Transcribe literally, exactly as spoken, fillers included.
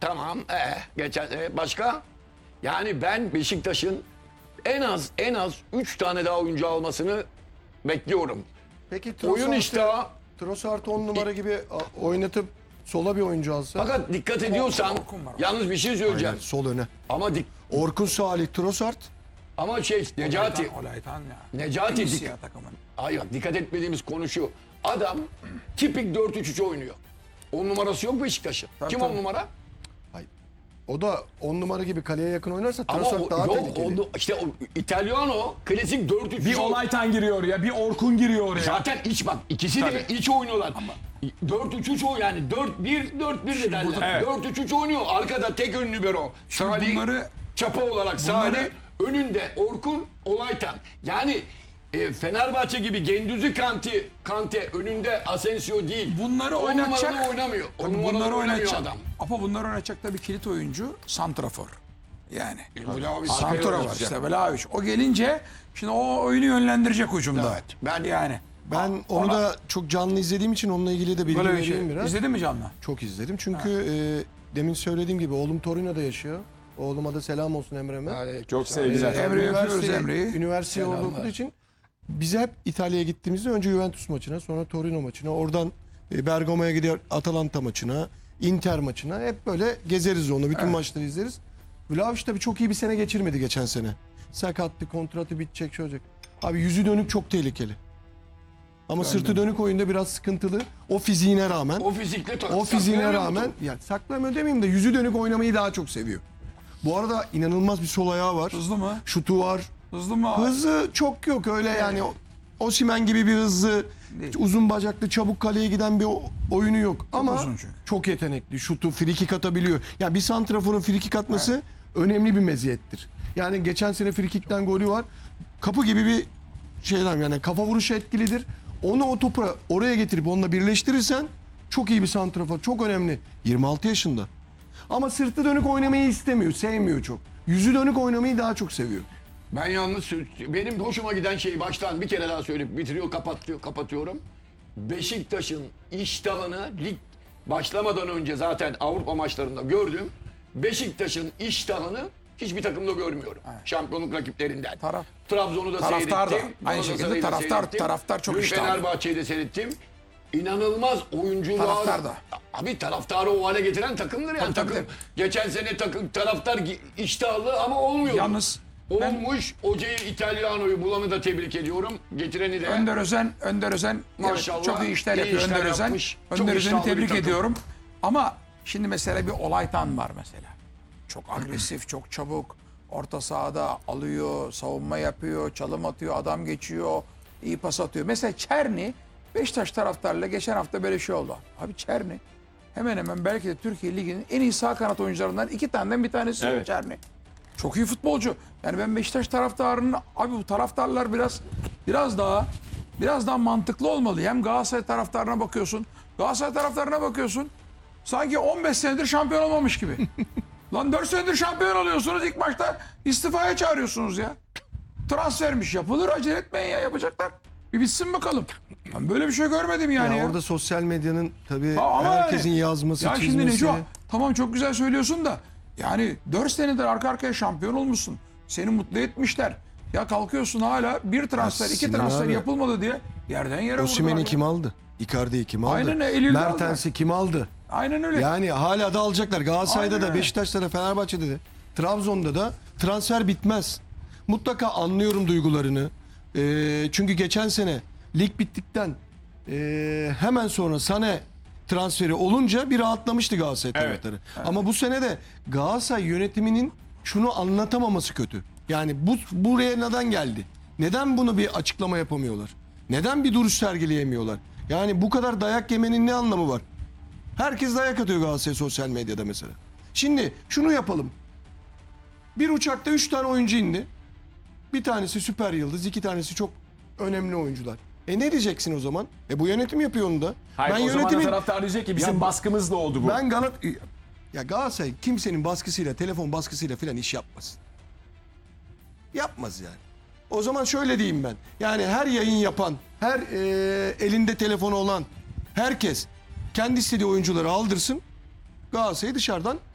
tamam. Ee, geçen e, başka? Yani ben Beşiktaş'ın en az en az üç tane daha oyuncu almasını bekliyorum. Peki Oyun Trossard'ı iştahı. Trossard on numara gibi a- oynatıp sola bir oyuncu alsa. Fakat dikkat ediyorsan Orkun var. yalnız bir şey söyleyeceğim. Aynen, sol öne. Ama dik, Orkun, Salih, Trossard. ama şey Necati Olaytan ya. Necati En iyisi dik- ya takımın. Hayır dikkat etmediğimiz konu şu. Adam tipik dört üç üç oynuyor. on numarası yok Beşiktaş'ın. Kim on tabii. numara? O da on numara gibi kaleye yakın oynarsa Ama Trossard o, daha yok, tehlikeli. o, işte o İtalyano klasik dört üç üç. Bir Olaytan giriyor ya, bir Orkun giriyor ya. Zaten iç bak ikisi de iç oynuyorlar. dört üç üç o yani dört bir dört bir de derler. Evet. dört üç üç oynuyor. Arkada tek ön libero. Salih bunları- çapa olarak Salih, önünde Orkun, Olaytan. Yani e, Fenerbahçe gibi Gendüzü Kante, Kante önünde Asensio değil. Bunları On oynatacak. numarada oynamıyor. On Tabii numarada bunları oynamıyor oynatacak. adam. Ama bunları oynatacak da bir kilit oyuncu santrafor. Yani. Vlahovic Santrafor var oynatacak. işte Vlahovic. O gelince şimdi o oyunu yönlendirecek hücumda. Evet, ben- yani. Ben onu da çok canlı izlediğim için onunla ilgili de bilgi Böyle bir vereyim şey. biraz. İzledin mi canlı? Çok izledim çünkü e, demin söylediğim gibi oğlum Torino'da yaşıyor. Oğluma da selam olsun Emre'me. Çok sevgiler. Emre öpüyoruz Üniversite, Emre'yi. üniversite orada Selamlar. okuduğu için bize hep İtalya'ya gittiğimizde önce Juventus maçına, sonra Torino maçına, oradan e, Bergamo'ya gidiyor Atalanta maçına, Inter maçına hep böyle gezeriz onu. Bütün maçları izleriz. Vlahovic tabii çok iyi bir sene geçirmedi geçen sene. Sakattı, kontratı bitecek, şöyle olacak. Abi yüzü dönük çok tehlikeli. Ama sırtı dönük oyunda biraz sıkıntılı. O fiziğine rağmen. O fizikle tak- O fiziğine saklayamıyor rağmen musun? yani saklamıyor demeyeyim de yüzü dönük oynamayı daha çok seviyor. Bu arada inanılmaz bir sol ayağı var. Hızlı mı? Şutu var. Hızlı mı? Hızı çok yok öyle yani. Osimhen gibi bir hızlı, Değil. uzun bacaklı, çabuk kaleye giden bir o- oyunu yok. Ama uzun çünkü. çok yetenekli. Şutu, frikik atabiliyor. Yani bir santraforun frikik atması önemli bir meziyettir. Yani geçen sene frikikten golü var. Kapı gibi bir şeyden yani kafa vuruşu etkilidir. Onu o topu oraya getirip onunla birleştirirsen çok iyi bir santrafor. Çok önemli. yirmi altı yaşında. Ama sırtı dönük oynamayı istemiyor, sevmiyor çok. Yüzü dönük oynamayı daha çok seviyor. Ben yalnız sö- benim hoşuma giden şeyi baştan bir kere daha söyleyip bitiriyor, kapatıyor, kapatıyorum. Beşiktaş'ın iştahını lig başlamadan önce zaten Avrupa maçlarında gördüm. Beşiktaş'ın iştahını hiçbir takımda görmüyorum. Şampiyonluk rakiplerinden. Taraf- Trabzon'u da Taraftar da. seyrettim. Aynı şekilde Galatasaray'ı da taraftar- seyrettim. taraftar çok Dün iştahlı. Fenerbahçe'yi de seyrettim. İnanılmaz oyuncular. Taraftar da. Abi taraftarı o hale getiren takımdır yani. Tabii, tabii, takım. Geçen sene takım taraftar gi- iştahlı ama olmuyor. Yalnız ben- Olmuş. Hocayı İtalyano'yu bulanı da tebrik ediyorum. Getireni de. Önder Özen, Önder Özen evet, Maşallah, çok iyi işler iyi yapıyor işler Önder Özen. yapmış. Çok Önder Özen'i iştahlı bir tebrik takım. ediyorum. Ama şimdi mesela bir Olaytan var mesela. Çok agresif, çok çabuk. Orta sahada alıyor, savunma yapıyor, çalım atıyor, adam geçiyor, iyi pas atıyor. Mesela Çerni, Beşiktaş taraftarıyla geçen hafta böyle şey oldu. Abi Çerni hemen hemen belki de Türkiye Ligi'nin en iyi sağ kanat oyuncularından iki taneden bir tanesi Evet. Çerni. Çok iyi futbolcu. Yani ben Beşiktaş taraftarının abi bu taraftarlar biraz biraz daha biraz daha mantıklı olmalı. Hem Galatasaray taraftarına bakıyorsun. Galatasaray taraftarına bakıyorsun. Sanki on beş senedir şampiyon olmamış gibi. Lan dört senedir şampiyon oluyorsunuz. İlk maçta istifaya çağırıyorsunuz ya. Transfermiş yapılır. Acele etmeyin ya yapacaklar. Bir bitsin bakalım. Ben böyle bir şey görmedim yani Ya ya. orada sosyal medyanın tabii Ha, ama herkesin yani- yazması, Ya şimdi çizmesi. Neco tamam çok güzel söylüyorsun da yani dört senedir arka arkaya şampiyon olmuşsun. Seni mutlu etmişler. Ya kalkıyorsun hala bir transfer, Ya iki Sinan transfer abi, yapılmadı diye yerden yere Osimhen'i vurdular. kim aldı? Icardi'yi kim aldı? Aynen öyle, Eylül'de Mertens'i kim aldı? Aynen öyle. Yani hala da alacaklar. Galatasaray'da Aynen da, öyle. Beşiktaş'ta da, Fenerbahçe'de de, Trabzon'da da transfer bitmez. Mutlaka anlıyorum duygularını. Ee, çünkü geçen sene lig bittikten ee, hemen sonra Sané transferi olunca bir rahatlamıştı Galatasaray Evet. taraftarı. Ama bu sene de Galatasaray yönetiminin şunu anlatamaması kötü. Yani bu buraya neden geldi? Neden bunu bir açıklama yapamıyorlar? Neden bir duruş sergileyemiyorlar? Yani bu kadar dayak yemenin ne anlamı var? Herkes dayak atıyor Galatasaray sosyal medyada mesela. Şimdi şunu yapalım. Bir uçakta üç tane oyuncu indi. Bir tanesi süper yıldız, iki tanesi çok önemli oyuncular. E ne diyeceksin o zaman? E bu yönetim yapıyor onu da. Hayır, o zaman da taraftar diyecek ki bizim Ya- baskımızla oldu bu. Ben Galat ya Galatasaray kimsenin baskısıyla, telefon baskısıyla falan iş yapmaz. Yapmaz yani. O zaman şöyle diyeyim ben. Yani her yayın yapan, her e, elinde telefonu olan herkes kendi istediği oyuncuları aldırsın. Galatasaray'ı dışarıdan